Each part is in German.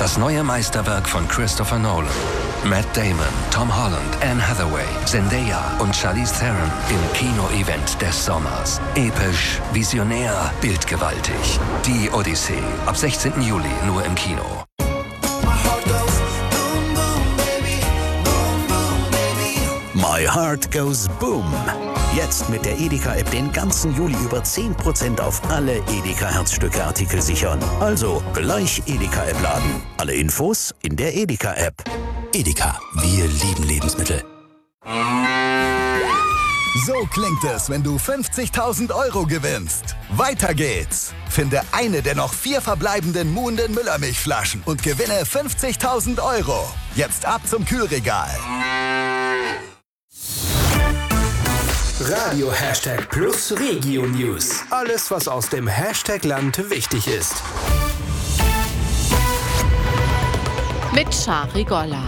Das neue Meisterwerk von Christopher Nolan. Matt Damon, Tom Holland, Anne Hathaway, Zendaya und Charlize Theron im Kino-Event des Sommers. Episch, visionär, bildgewaltig. Die Odyssee. Ab 16. Juli nur im Kino. My Heart Goes Boom. Jetzt mit der Edeka-App den ganzen Juli über 10% auf alle Edeka-Herzstücke-Artikel sichern. Also gleich Edeka-App laden. Alle Infos in der Edeka-App. Edeka, wir lieben Lebensmittel. So klingt es, wenn du 50.000 € gewinnst. Weiter geht's. Finde eine der noch 4 verbleibenden Muhnden Müllermilchflaschen und gewinne 50.000 €. Jetzt ab zum Kühlregal. Radio #+ Regio News. Alles, was aus dem Hashtag-Land wichtig ist. Mit Shari Golla.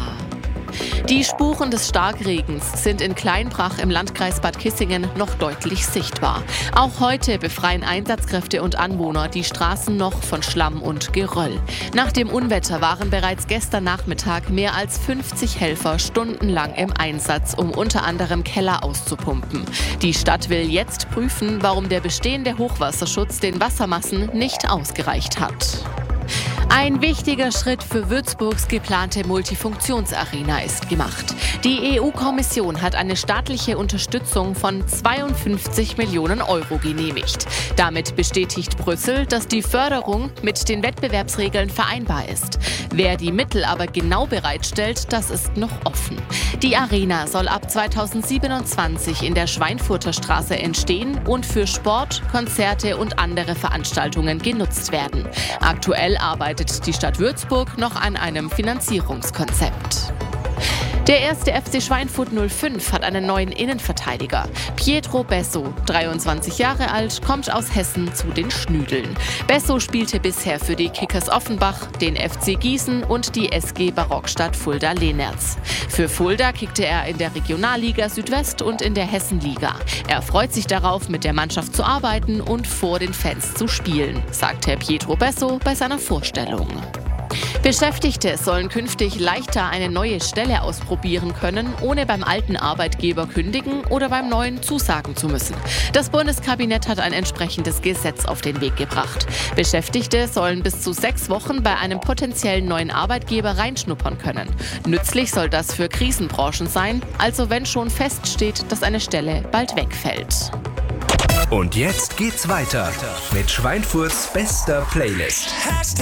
Die Spuren des Starkregens sind in Kleinbrach im Landkreis Bad Kissingen noch deutlich sichtbar. Auch heute befreien Einsatzkräfte und Anwohner die Straßen noch von Schlamm und Geröll. Nach dem Unwetter waren bereits gestern Nachmittag mehr als 50 Helfer stundenlang im Einsatz, um unter anderem Keller auszupumpen. Die Stadt will jetzt prüfen, warum der bestehende Hochwasserschutz den Wassermassen nicht ausgereicht hat. Ein wichtiger Schritt für Würzburgs geplante Multifunktionsarena ist gemacht. Die EU-Kommission hat eine staatliche Unterstützung von 52 Millionen € genehmigt. Damit bestätigt Brüssel, dass die Förderung mit den Wettbewerbsregeln vereinbar ist. Wer die Mittel aber genau bereitstellt, das ist noch offen. Die Arena soll ab 2027 in der Schweinfurter Straße entstehen und für Sport, Konzerte und andere Veranstaltungen genutzt werden. Aktuell arbeitet die Stadt Würzburg noch an einem Finanzierungskonzept. Der erste FC Schweinfurt 05 hat einen neuen Innenverteidiger. Pietro Besso, 23 Jahre alt, kommt aus Hessen zu den Schnüdeln. Besso spielte bisher für die Kickers Offenbach, den FC Gießen und die SG Barockstadt Fulda-Lehnerz. Für Fulda kickte er in der Regionalliga Südwest und in der Hessenliga. Er freut sich darauf, mit der Mannschaft zu arbeiten und vor den Fans zu spielen, sagte Pietro Besso bei seiner Vorstellung. Beschäftigte sollen künftig leichter eine neue Stelle ausprobieren können, ohne beim alten Arbeitgeber kündigen oder beim neuen zusagen zu müssen. Das Bundeskabinett hat ein entsprechendes Gesetz auf den Weg gebracht. Beschäftigte sollen bis zu 6 Wochen bei einem potenziellen neuen Arbeitgeber reinschnuppern können. Nützlich soll das für Krisenbranchen sein, also wenn schon feststeht, dass eine Stelle bald wegfällt. Und jetzt geht's weiter mit Schweinfurts bester Playlist.